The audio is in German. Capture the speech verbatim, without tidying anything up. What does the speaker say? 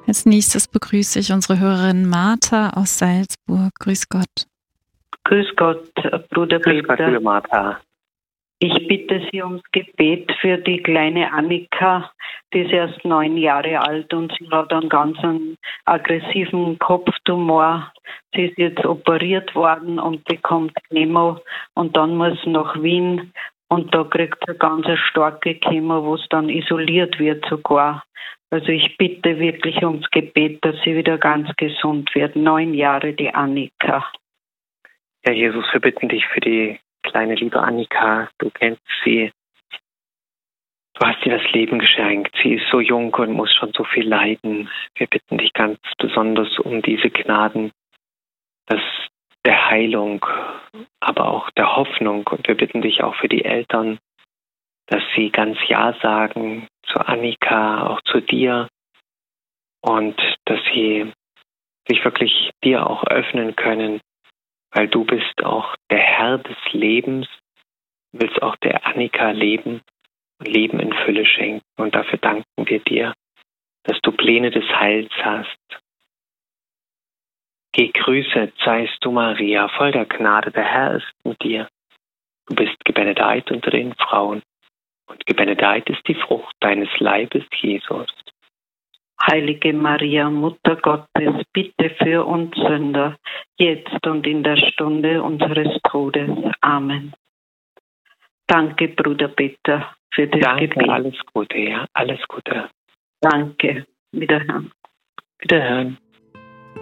Als nächstes begrüße ich unsere Hörerin Martha aus Salzburg. Grüß Gott. Grüß Gott, Bruder Grüß Gott, Peter. liebe Martha. Ich bitte Sie ums Gebet für die kleine Annika. Die ist erst neun Jahre alt und sie hat einen ganz einen aggressiven Kopftumor. Sie ist jetzt operiert worden und bekommt Chemo und dann muss sie nach Wien und da kriegt sie eine ganz starke Chemo, wo es dann isoliert wird sogar. Also ich bitte wirklich ums Gebet, dass sie wieder ganz gesund wird. Neun Jahre, die Annika. Ja, Jesus, wir bitten dich für die kleine liebe Annika. Du kennst sie. Du hast ihr das Leben geschenkt. Sie ist so jung und muss schon so viel leiden. Wir bitten dich ganz besonders um diese Gnaden, dass der Heilung, aber auch der Hoffnung. Und wir bitten dich auch für die Eltern, dass sie ganz Ja sagen zu Annika, auch zu dir. Und dass sie sich wirklich dir auch öffnen können, weil du bist auch der Herr des Lebens, willst auch der Annika Leben und Leben in Fülle schenken. Und dafür danken wir dir, dass du Pläne des Heils hast. Gegrüßet seist du, Maria, voll der Gnade, der Herr ist mit dir. Du bist gebenedeit unter den Frauen und gebenedeit ist die Frucht deines Leibes, Jesus. Heilige Maria, Mutter Gottes, bitte für uns Sünder, jetzt und in der Stunde unseres Todes. Amen. Danke, Bruder Peter, für das Danke, Gebet. alles Gute, ja, alles Gute. Danke. Wiederhören. Wiederhören.